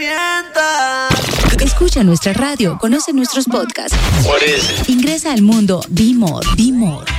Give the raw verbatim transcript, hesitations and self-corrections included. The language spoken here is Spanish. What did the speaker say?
Escucha nuestra radio, conoce nuestros podcasts. Ingresa al mundo Be More, Be More.